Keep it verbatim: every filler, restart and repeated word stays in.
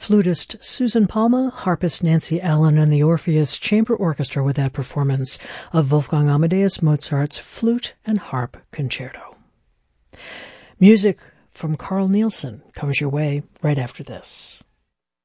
Flutist Susan Palma, harpist Nancy Allen, and the Orpheus Chamber Orchestra with that performance of Wolfgang Amadeus Mozart's Flute and Harp Concerto. Music from Carl Nielsen comes your way right after this.